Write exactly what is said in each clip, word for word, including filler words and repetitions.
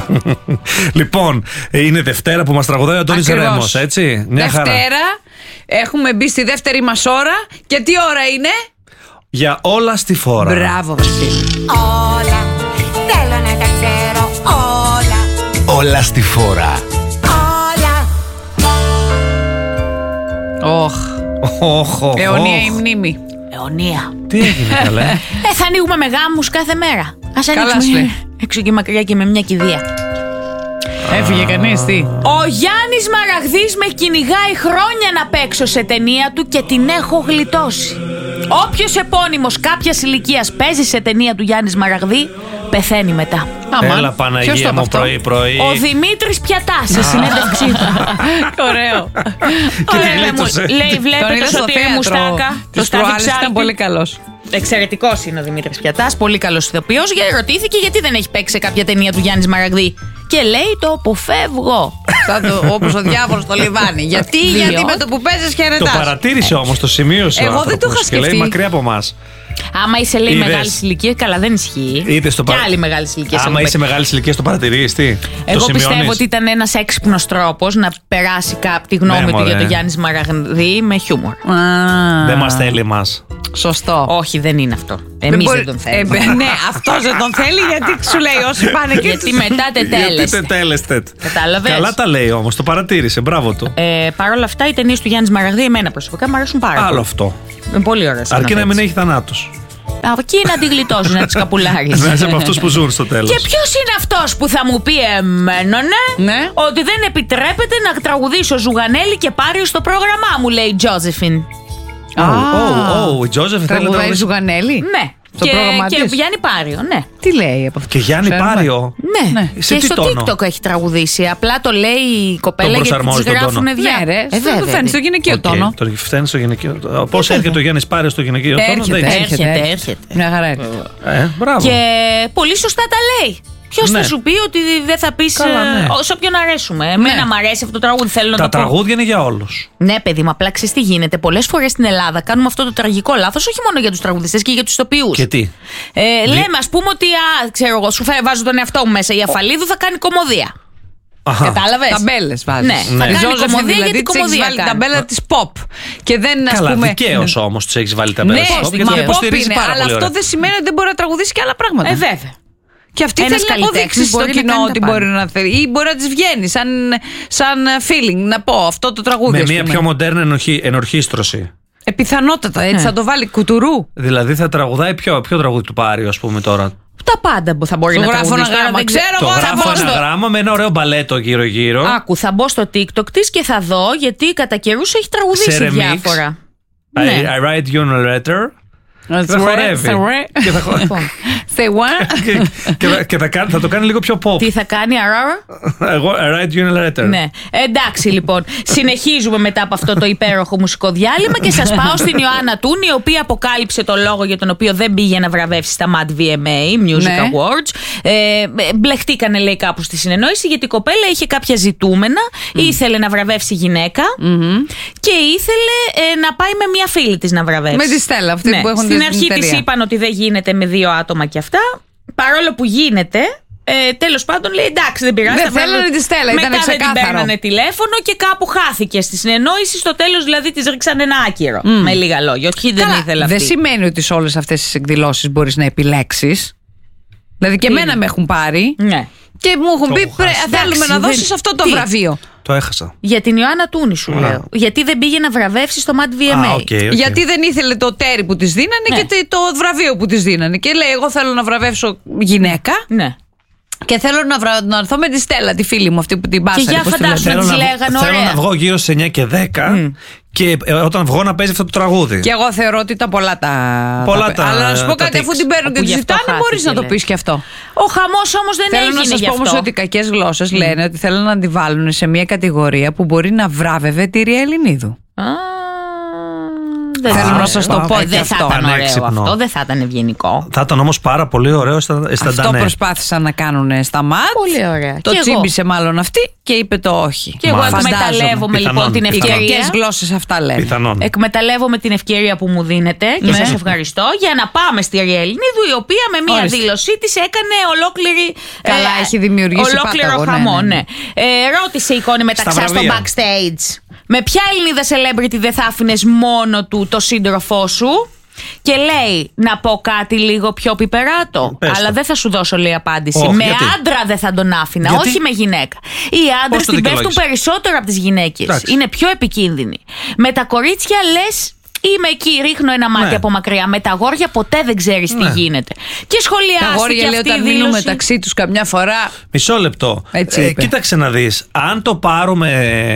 Λοιπόν, είναι Δευτέρα που μας τραγουδάει ο Αντώνης Ρέμος, έτσι. Μια Δευτέρα, χαρά. έχουμε μπει στη δεύτερη μας ώρα. Και τι ώρα είναι? Για όλα στη φόρα. Μπράβο, Βασίλη. Όλα, θέλω να τα ξέρω όλα. Όλα στη φόρα. Όλα. Ωχ, Όχ, αιωνία η μνήμη. Αιωνία. Τι έγινε καλέ? Ε, θα ανοίγουμε με γάμους κάθε μέρα. Ας Καλά σου ανοίξουμε λέει. έξω και μακριά και με μια κηδεία. Έφυγε κανείς, τι? Ο Γιάννης Μαραγδής με κυνηγάει χρόνια να παίξω σε ταινία του και την έχω γλιτώσει. Όποιος επώνυμος κάποιας ηλικίας παίζει σε ταινία του Γιάννης Μαραγδή, πεθαίνει μετά. Έλα Ποιος το Παναγία είπε μου αυτό? πρωί πρωί. Ο Δημήτρης Πιατάς σε συνέντευξή του. Ωραίο. Και τη Ωραία, γλίτωσε. μου- Λέει, Τον βλέπετε είδα στο στο Σωτήρη Μουστάκα. θέατρο Το της Στάθη προάλλες, ήταν Ψάλτη. πολύ καλός. Εξαιρετικός είναι ο Δημήτρης Πιατάς, πολύ καλός ηθοποιός. Γιατί ρωτήθηκε γιατί δεν έχει παίξει σε κάποια ταινία του Γιάννης Μαραγδή. Και λέει το αποφεύγω. Σαν το, όπως ο διάβολος στο λιβάνι. Γιατί, Διότι- γιατί με το που παίζεις Το χαιρετάς. παρατήρησε όμως, το σημείωσε. Εγώ ο δεν το είχα άνθρωπος και λέει σκεφτεί. μακριά από εμάς. Άμα είσαι λέει Είδες. μεγάλη ηλικία, καλά δεν ισχύει. Είδες το Και παρα- άλλη μεγάλη ηλικία. Άμα είσαι μεγάλη ηλικία, το παρατηρείς, τι. Εγώ το πιστεύω σημειώνεις? ότι ήταν ένας έξυπνος τρόπος να περάσει κάπου τη γνώμη Ναι, του μωρέ. για τον Γιάννη Μαραγδή με χιούμορ. Α, Δεν μας θέλει εμάς. Σωστό. Όχι, δεν είναι αυτό. Εμείς μπορεί- δεν τον θέλουμε. Ε, ναι, αυτός δεν τον θέλει γιατί σου λέει όσοι πάνε εκεί. Γιατί μετά Γιατί τετέλεστε. τετέλεστε. Κατάλαβες. Καλά τα λέει όμως, το παρατήρησε, μπράβο του. Ε, Παρ' όλα αυτά, οι ταινίες του Γιάννη Μαραγδή εμένα προσωπικά μου αρέσουν πάρα Άλλο πολύ. αυτό. Είναι πολύ ωραίες. Αρκεί να μην έχει θανάτους. Εκεί να τη γλιτώσει, να τη καπουλάρεις. Να είσαι από αυτούς που ζουν στο τέλος. Και ποιος είναι αυτός που θα μου πει εμένα, ναι, Ναι. ότι δεν επιτρέπεται να τραγουδήσω Ζουγανέλη και Πάριο στο πρόγραμμά μου, λέει η Τζόζεφιν. Ω, ω, ω, η Τζόζεφ θέλει να Τραγουδάει τραγουδήσει. Ζουγανέλη. Ναι. Στο και, πρόγραμμα και της. Γιάννη Πάριο, ναι. Τι λέει από αυτό? Και Γιάννη Ξέρουμε. Πάριο. Ναι. Ναι. Σε Και τι στο τόνο? TikTok έχει τραγουδήσει. Απλά το λέει η κοπέλα γιατί προσαρμόζει της τον γράφουν τόνο. διά. Ναι, ρε. Ε, Στο- το βέβαια. φαίνεται στο γυναικείο Οκ, τόνο. το φταίνει στο γυναικείο. Πώς έρχεται ο Γιάννης Πάριο στο γυναικείο τόνο, Έρχεται, δεν ξέρω. έρχεται, έρχεται. έρχεται. Μια χαρά έρχεται. Ε, μπράβο. Και πολύ σωστά τα λέει. Ποιο Ναι. θα σου πει ότι δεν θα πει Καλά, ναι. σε όποιον αρέσουμε. Εμένα Ναι. μου αρέσει αυτό το τραγούδι, θέλω να Τα το πω. τραγούδια είναι για όλους. Ναι, παιδί μου, απλά ξέρεις τι γίνεται. Πολλές φορές στην Ελλάδα κάνουμε αυτό το τραγικό λάθος, όχι μόνο για τους τραγουδιστές και για τους ηθοποιούς. Και τι. Ε, λέμε, ας πούμε, ότι α, ξέρω εγώ, σου φε- βάζω τον εαυτό μου μέσα. Η Αφαλίδου θα κάνει κομμωδία. Αχα. Κατάλαβες. Ταμπέλες βάζεις. Ναι, θα Η κάνει Ζώζεφιν κομμωδία δηλαδή γιατί της έχεις κομμωδία βάλει κάνει. ταμπέλα της pop. Και δεν ας Καλά, πούμε. δικαίως όμως τους έχεις βάλει τα Ναι, μπέλα στο pop, γιατί μα το pop υποστηρίζει είναι, πάρα αλλά πολύ αυτό ωραία. δεν σημαίνει ότι δεν μπορεί να τραγουδήσει και άλλα πράγματα. Ε, βέβαια. Και αυτή Ένας θέλει να αποδείξει καλλιτέχνης στο μπορεί να κοινό κάνει τα ότι πάντα. μπορεί να θέλει. Ή μπορεί να τη βγαίνει σαν, σαν feeling, να πω αυτό το τραγούδι. Με ας μια πούμε. πιο μοντέρνα ενορχή- ενορχίστρωση. Ε, πιθανότατα, έτσι Ναι. θα το βάλει κουτουρού. Δηλαδή θα τραγουδάει ποιο, ποιο τραγούδι του Πάριου, ας πούμε τώρα. Τα πάντα μπο- θα μπορεί Σου να γράφω τραγουδήσει. ένα Τώρα γράμμα, δεν ξέρω Το εγώ, θα γράφω μπω ένα στο- γράμμα με ένα ωραίο μπαλέτο γύρω-γύρω. Άκου, θα μπω στο TikTok της και θα δω γιατί κατά καιρούς έχει Σε τραγουδήσει remix. διάφορα. I, Ναι. I write you a letter. That's Και θα right, χορεύει. that's right. Και θα χο- Say what? και- και θα- Και θα κάνει- θα το κάνει λίγο πιο pop. Τι θα κάνει, αράρα. Εγώ, I write you a letter. Ναι. Εντάξει λοιπόν. Συνεχίζουμε μετά από αυτό το υπέροχο μουσικό διάλειμμα και σας πάω στην Ιωάννα Τούνη, η οποία αποκάλυψε το λόγο για τον οποίο δεν πήγε να βραβεύσει στα Mad βι εμ έι Music Ναι. Awards. Ε, μπλεχτήκανε, λέει, κάπου στη συνεννόηση γιατί η κοπέλα είχε κάποια ζητούμενα. Ήθελε να βραβεύσει γυναίκα και ήθελε ε, να πάει με μια φίλη της να βραβεύσει. Με τη Στέλλα, αυτή Ναι. που έχουν Στην την αρχή της εταιρεία. είπαν ότι δεν γίνεται με δύο άτομα και αυτά. Παρόλο που γίνεται, ε, τέλος πάντων λέει εντάξει, δεν πειράζει. Δεν θα βάλω- θέλανε τη Στέλλα, ήταν Μετά δεν την ξεκάθαρο. παίρνανε τηλέφωνο και κάπου χάθηκε στη συνεννόηση. Στο τέλος δηλαδή της ρίξανε ένα άκυρο. Με λίγα λόγια. Όχι, δεν Καλά, ήθελα αυτή. δεν σημαίνει ότι σε όλες αυτές τις εκδηλώσεις μπορείς να επιλέξεις. Δηλαδή και εμένα με έχουν πάρει Ναι. και μου έχουν Το πει έχω «Πρέ- χάσει. θέλουμε Εντάξει, να δεν- δώσεις αυτό το Τι? βραβείο». Το έχασα. Για την Ιωάννα Τούνη σου Ναι. λέω. Γιατί δεν πήγε να βραβεύσει στο Mad βι εμ έι. Α, οκ, οκ. Γιατί δεν ήθελε το τέρι που της δίνανε Ναι. και τε- το βραβείο που της δίνανε. Και λέει εγώ θέλω να βραβεύσω γυναίκα Ναι. και θέλω να, βρα... να έρθω με τη Στέλλα, τη φίλη μου αυτή που την πάσανε. για πώς τη φαντάσου λένε. να Θέλω της να, λέγανε, θέλω ωραία. να βγω γύρω στις εννιά και δέκα και ε, όταν βγω να παίζει αυτό το τραγούδι. Και εγώ θεωρώ ότι ήταν πολλά τα. Πολλά τα- Αλλά να σου πω τα κάτι, αφού tics. την παίρνουν και Όπου τη γι' αυτό ζητάνε, μπορεί χάθηκε, να το λέει. πει και αυτό. Ο χαμός όμως δεν Θέλω να έγινε σας γι' πω αυτό. όμως ότι οι κακές γλώσσες λένε ότι θέλουν να τη βάλουν σε μια κατηγορία που μπορεί να βράβευε τη Ρία Ελληνίδου. Α. Δεν Θέλω ξέρω. να σας το πω Ε, και Δεν θα αυτό. ήταν ωραίο Ανέξυπνο. αυτό, δεν θα ήταν ευγενικό. Θα ήταν όμως πάρα πολύ ωραίο στα, στα Αυτό ντανέ. προσπάθησαν να κάνουν στα ΜΑΤ. Πολύ ωραία. Το Και εγώ. τσίμπησε μάλλον αυτή και είπε το όχι. Και εγώ Μάλιστα. εκμεταλλεύομαι Πιθανόν, λοιπόν την πιθανόν. ευκαιρία. Κακές γλώσσες αυτά λένε. Πιθανόν. Εκμεταλλεύομαι την ευκαιρία που μου δίνετε και Ναι. σας ευχαριστώ για να πάμε στη Ριέ Ελληνίδου, η οποία με μία Ορίστε. δήλωσή της έκανε ολόκληρη. Καλά, έχει δημιουργήσει ολόκληρο πάταγο, ναι, χαμό. ναι, ναι. Ναι. Ε, ρώτησε η εικόνη μεταξά Στα στο βραβεία. backstage. Με ποια Ελληνίδα celebrity δεν θα άφηνες μόνο του το σύντροφό σου? Και λέει, να πω κάτι λίγο πιο πιπεράτο. Πες το. Αλλά δεν θα σου δώσω, λέει, απάντηση. Όχι, με γιατί? άντρα δεν θα τον άφηνα, Γιατί? όχι με γυναίκα. Οι άντρες το την πέφτουν δικαιολόγησες? περισσότερο από τις γυναίκες. Εντάξει. Είναι πιο επικίνδυνοι. Με τα κορίτσια λες, είμαι εκεί, ρίχνω ένα μάτι Ναι. από μακριά. Με τα αγόρια ποτέ δεν ξέρεις Ναι. τι γίνεται. Και Τα σχολιάστηκε αγόρια λέει αυτή η όταν μείνουν δήλωση. μεταξύ τους καμιά φορά. Μισό λεπτό. Έτσι Ε, είπε. κοίταξε να δεις. Αν το πάρουμε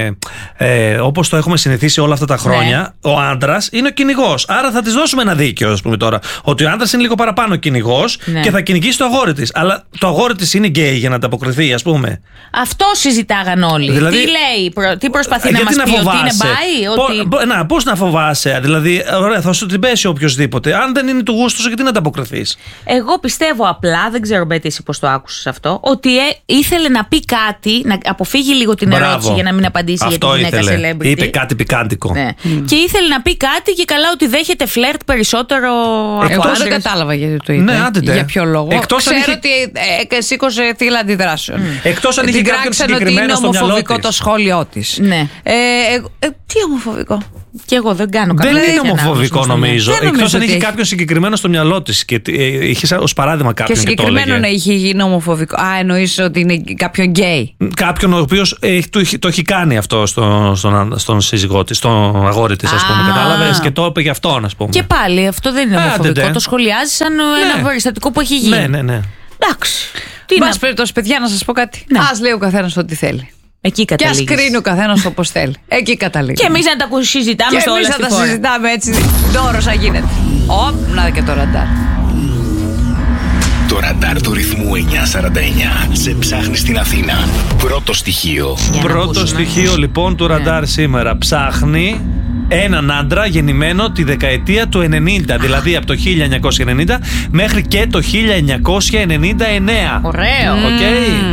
ε, όπως το έχουμε συνηθίσει όλα αυτά τα χρόνια, ο άντρας είναι ο κυνηγός. Άρα θα της δώσουμε ένα δίκαιο, ας πούμε τώρα. Ότι ο άντρας είναι λίγο παραπάνω κυνηγός Ναι. και θα κυνηγήσει το αγόρι της. Αλλά το αγόρι της είναι γκέι για να ανταποκριθεί, ας πούμε. Αυτό συζητάγαν όλοι. Δηλαδή- τι λέει, προ- τι προσπαθεί Ε, να γιατί μας πει, ότι είναι φοβάσαι? μπάι, Πο- ότι... πο- να, πώς να φοβάσαι. Δηλαδή, ωραία, θα σου την πέσει οποιοδήποτε. Αν δεν είναι του γούστου σου, γιατί να ανταποκριθείς. Εγώ πιστεύω απλά, δεν ξέρω Μπέτη εσύ πώς το άκουσες αυτό, ότι ε, ήθελε να πει κάτι, να αποφύγει λίγο την Μπράβο. ερώτηση για να μην απαντήσει για τη Αυτό γυναίκα ήθελε. celebrity. Είπε κάτι πικάντικο. Ναι. Και ήθελε να πει κάτι και καλά ότι δέχεται φλερτ περισσότερο από Εγώ δεν άντρες. κατάλαβα γιατί το είπε. Ναι, άντε τε. Για ποιο λόγο. Εκτός αν Ξέρω είχε- ότι ε, ε, σήκωσε θύλα αντιδράσεων. Εκτός αν είχε Την κάποιον κράξαν ότι συγκεκριμένο είναι στο μυαλό ομοφοβικό της. το σχόλιο της. Ναι. Ε, ε, ε, τι ομοφοβικό. Και εγώ δεν κάνω Δεν καμία είναι τέτοια ομοφοβικό ανάγνωση, ναι. νομίζω. Δεν νομίζω Εκτός αν ότι είχε έχει. κάποιον συγκεκριμένο στο μυαλό της και ε, είχε σαν- ως παράδειγμα Και κάποιον και, το συγκεκριμένο να έλεγε. είχε γίνει ομοφοβικό. Α, εννοείς ότι είναι κάποιον γκέι. Κάποιον ο οποίος ε, το, έχει- το έχει κάνει αυτό στο, στον, στον σύζυγό της, στον αγόρι της, ας πούμε. Α. Κατάλαβες, και το είπε για αυτόν, ας πούμε. Και πάλι αυτό δεν είναι Άντε, ομοφοβικό. ντε. Το σχολιάζει σαν ε, ένα περιστατικό που έχει γίνει. Ναι, ναι, ναι. Εντάξει. Τι Τι να... να περιπτώσει, παιδιά, να σας πω κάτι. Ναι. Ας λέει ο καθένας ό,τι θέλει. Εκεί Και ας καταλήγεις. κρίνει ο καθένας όπως θέλει. Εκεί καταλήγει. Και εμείς να τα ακου- συζητάμε Και στο όλα εμείς θα στη τα χώρα. συζητάμε έτσι. Δώρος θα γίνεται. Ωπ, να και το ραντάρ. Το ραντάρ του ρυθμού εννιακόσια σαράντα εννιά σε ψάχνει στην Αθήνα. Πρώτο στοιχείο. Για να Πρώτο ακούσουμε. στοιχείο λοιπόν του ραντάρ σήμερα. Ψάχνει έναν άντρα γεννημένο τη δεκαετία του ενενήντα, δηλαδή από το χίλια εννιακόσια ενενήντα μέχρι και το χίλια εννιακόσια ενενήντα εννέα. Ωραίο. Οκ.